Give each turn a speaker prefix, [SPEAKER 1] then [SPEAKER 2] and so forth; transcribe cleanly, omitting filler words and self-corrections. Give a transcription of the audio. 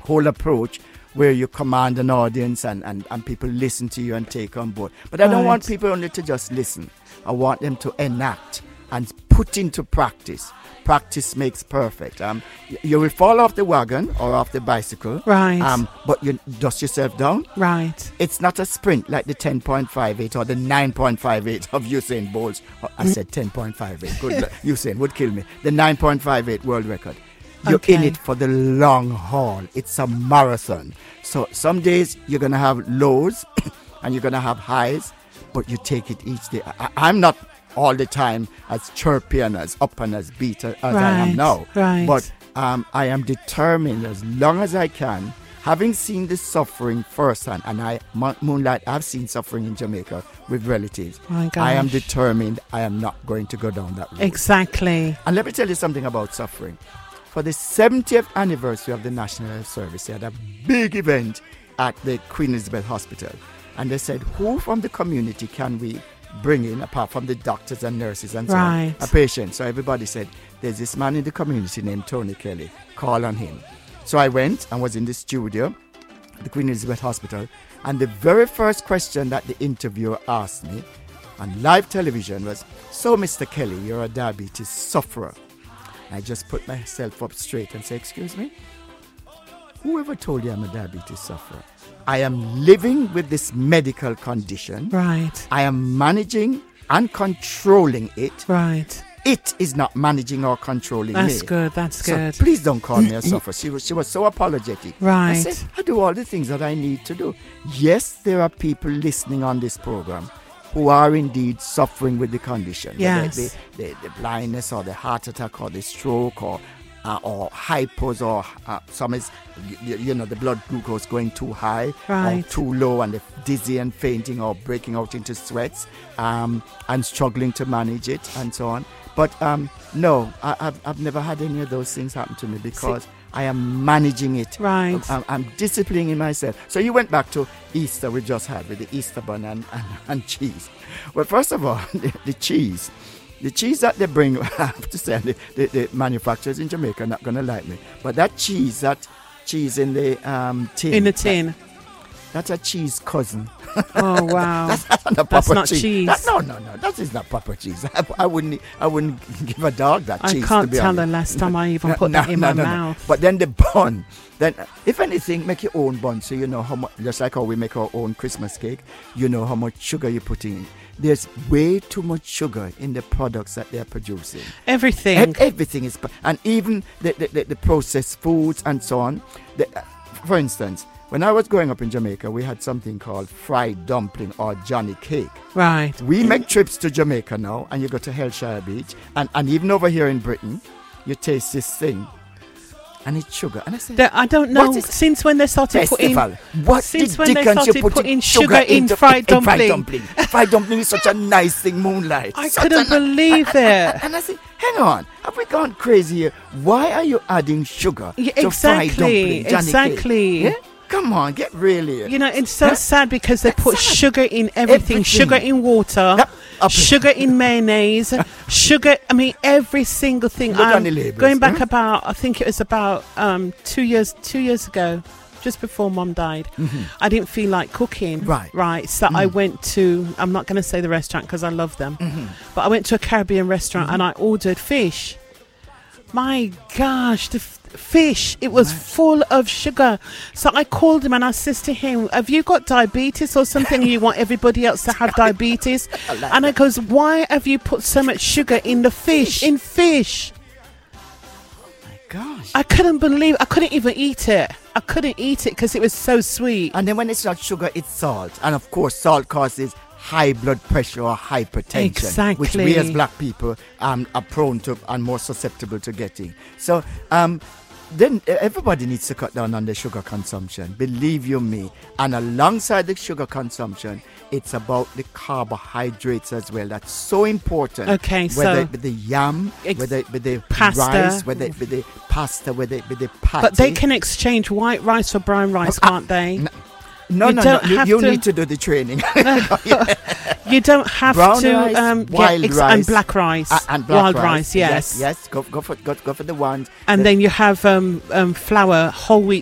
[SPEAKER 1] whole approach where you command an audience and people listen to you and take on board. But I don't want people only to just listen. I want them to enact and put into practice. Practice makes perfect. You will fall off the wagon or off the bicycle.
[SPEAKER 2] Right.
[SPEAKER 1] But you dust yourself down.
[SPEAKER 2] Right.
[SPEAKER 1] It's not a sprint like the 10.58 or the 9.58 of Usain Bolt. I said 10.58. Good. Usain would kill me. The 9.58 world record. You're in it for the long haul. It's a marathon. So some days you're going to have lows and you're going to have highs, but you take it each day. I'm not all the time as chirpy and as up and as beat as I am now.
[SPEAKER 2] Right.
[SPEAKER 1] But I am determined as long as I can, having seen the suffering firsthand, and Moonlight, I've seen suffering in Jamaica with relatives.
[SPEAKER 2] My gosh.
[SPEAKER 1] I am determined I am not going to go down that road.
[SPEAKER 2] Exactly.
[SPEAKER 1] And let me tell you something about suffering. For the 70th anniversary of the National Health Service, they had a big event at the Queen Elizabeth Hospital. And they said, who from the community can we bring in, apart from the doctors and nurses and so on, a patient? So everybody said, there's this man in the community named Tony Kelly. Call on him. So I went and was in the studio at the Queen Elizabeth Hospital. And the very first question that the interviewer asked me on live television was, so Mr. Kelly, you're a diabetes sufferer. I just put myself up straight and say, excuse me? Whoever told you I'm a diabetes sufferer? I am living with this medical condition.
[SPEAKER 2] Right.
[SPEAKER 1] I am managing and controlling it.
[SPEAKER 2] Right.
[SPEAKER 1] It is not managing or controlling me.
[SPEAKER 2] That's good. That's good.
[SPEAKER 1] So please don't call me a sufferer. She was so apologetic.
[SPEAKER 2] Right.
[SPEAKER 1] I said, I do all the things that I need to do. Yes, there are people listening on this program who are indeed suffering with the condition.
[SPEAKER 2] Yes.
[SPEAKER 1] The blindness or the heart attack or the stroke or hypos or some is, the blood glucose going too high or too low and they're dizzy and fainting or breaking out into sweats and struggling to manage it and so on. But no, I've never had any of those things happen to me because I am managing it.
[SPEAKER 2] Right.
[SPEAKER 1] I'm disciplining myself. So you went back to Easter we just had with the Easter bun and cheese. Well, first of all, the cheese that they bring, I have to say, the manufacturers in Jamaica are not going to like me. But that cheese in the tin.
[SPEAKER 2] In the tin.
[SPEAKER 1] That's a cheese cousin.
[SPEAKER 2] Oh wow!
[SPEAKER 1] That's
[SPEAKER 2] not cheese.
[SPEAKER 1] No. That is not proper cheese. I wouldn't give a dog that cheese.
[SPEAKER 2] I can't
[SPEAKER 1] to be
[SPEAKER 2] tell
[SPEAKER 1] honest.
[SPEAKER 2] the last time I even put that in my mouth.
[SPEAKER 1] But then the bun. Then, if anything, make your own bun so you know how much. Just like how we make our own Christmas cake, you know how much sugar you put in. There's way too much sugar in the products that they're producing.
[SPEAKER 2] Everything.
[SPEAKER 1] Everything is, and even the processed foods and so on. For instance, when I was growing up in Jamaica, we had something called fried dumpling or Johnny cake.
[SPEAKER 2] Right.
[SPEAKER 1] We make trips to Jamaica now, and you go to Hellshire Beach, and even over here in Britain, you taste this thing, and it's sugar. And I said,
[SPEAKER 2] I don't know since when they started putting sugar in fried dumpling.
[SPEAKER 1] Fried dumpling is such a nice thing, Moonlight.
[SPEAKER 2] I couldn't believe it.
[SPEAKER 1] And I said, hang on, have we gone crazy here? Why are you adding sugar to fried dumpling, Johnny
[SPEAKER 2] exactly.
[SPEAKER 1] cake? Yeah? Come on, get really.
[SPEAKER 2] It's so sad because they put sugar in everything. Sugar in water, sugar in mayonnaise, sugar. I mean, every single thing.
[SPEAKER 1] Look on the labels,
[SPEAKER 2] going back about, I think it was about 2 years ago, just before Mum died. Mm-hmm. I didn't feel like cooking. Right. So I went to, I'm not going to say the restaurant because I love them, but I went to a Caribbean restaurant and I ordered fish. My gosh, the fish, it was full of sugar. So I called him and I says to him, have you got diabetes or something? You want everybody else to have diabetes? And I goes, why have you put so much sugar in the fish? In fish.
[SPEAKER 1] Oh my gosh.
[SPEAKER 2] I couldn't even eat it. I couldn't eat it because it was so sweet.
[SPEAKER 1] And then when it's not sugar, it's salt. And of course, salt causes high blood pressure or hypertension,
[SPEAKER 2] exactly.
[SPEAKER 1] which we as black people are prone to and more susceptible to getting. So then everybody needs to cut down on the sugar consumption, believe you me. And alongside the sugar consumption, it's about the carbohydrates as well. That's so important.
[SPEAKER 2] Okay,
[SPEAKER 1] whether it be the yam, whether it be the
[SPEAKER 2] pasta,
[SPEAKER 1] rice, whether it be the pasta, whether it be the patty.
[SPEAKER 2] But they can exchange white rice for brown rice, can't they?
[SPEAKER 1] No. You need to do the training.
[SPEAKER 2] You don't have
[SPEAKER 1] brown
[SPEAKER 2] to
[SPEAKER 1] rice, wild rice,
[SPEAKER 2] and black rice.
[SPEAKER 1] And black
[SPEAKER 2] wild
[SPEAKER 1] rice.
[SPEAKER 2] Yes.
[SPEAKER 1] Go for the ones.
[SPEAKER 2] And then you have flour, whole wheat